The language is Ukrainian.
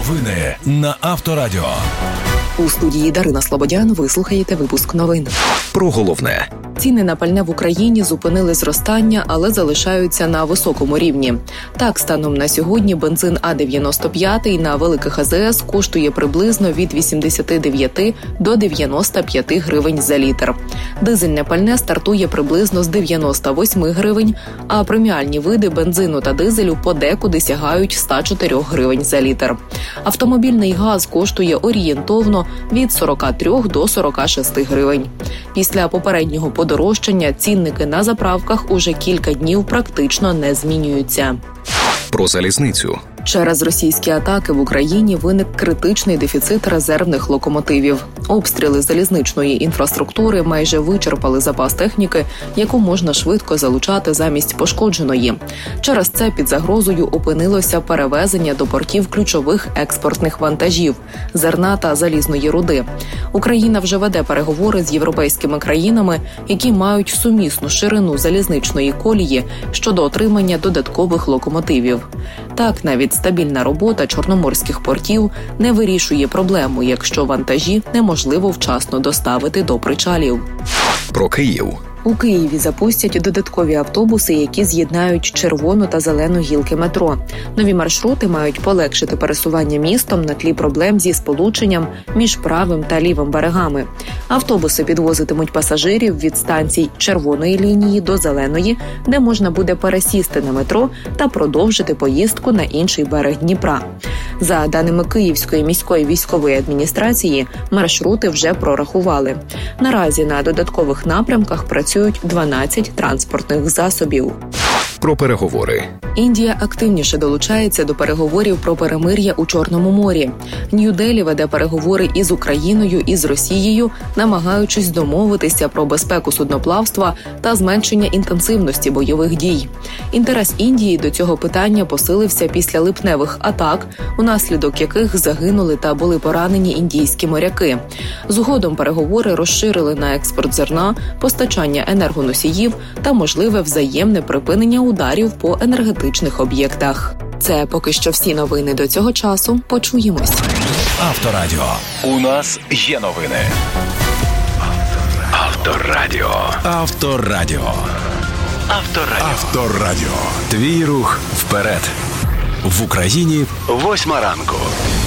Новини на Авторадіо. У студії Дарина Слободян ви слухаєте випуск новин. Про головне. Ціни на пальне в Україні зупинили зростання, але залишаються на високому рівні. Так, станом на сьогодні бензин А95 на великих АЗС коштує приблизно від 89 до 95 гривень за літр. Дизельне пальне стартує приблизно з 98 гривень, а преміальні види бензину та дизелю подекуди сягають 104 гривень за літр. Автомобільний газ коштує орієнтовно від 43 до 46 гривень. Після попереднього подорожчання цінники на заправках уже кілька днів практично не змінюються. Про залізницю. Через російські атаки в Україні виник критичний дефіцит резервних локомотивів. Обстріли залізничної інфраструктури майже вичерпали запас техніки, яку можна швидко залучати замість пошкодженої. Через це під загрозою опинилося перевезення до портів ключових експортних вантажів – зерна та залізної руди. Україна вже веде переговори з європейськими країнами, які мають сумісну ширину залізничної колії щодо отримання додаткових локомотивів. Так, навіть стабільна робота чорноморських портів не вирішує проблему, якщо вантажі неможливо вчасно доставити до причалів. Про Київ. У Києві запустять додаткові автобуси, які з'єднають червону та зелену гілки метро. Нові маршрути мають полегшити пересування містом на тлі проблем зі сполученням між правим та лівим берегами. Автобуси підвозитимуть пасажирів від станцій червоної лінії до зеленої, де можна буде пересісти на метро та продовжити поїздку на інший берег Дніпра. За даними Київської міської військової адміністрації, маршрути вже прорахували. Наразі на додаткових напрямках працюють 12 транспортних засобів. Про переговори. Індія активніше долучається до переговорів про перемир'я у Чорному морі. Нью-Делі веде переговори із Україною і з Росією, намагаючись домовитися про безпеку судноплавства та зменшення інтенсивності бойових дій. Інтерес Індії до цього питання посилився після липневих атак, унаслідок яких загинули та були поранені індійські моряки. Згодом переговори розширили на експорт зерна, постачання енергоносіїв та можливе взаємне припинення ударів по енергетичних об'єктах. Це поки що всі новини до цього часу. Почуємось. Авторадіо. У нас є новини. Авторадіо. Авторадіо. Авторадіо. Твій рух вперед. В Україні 8 ранку.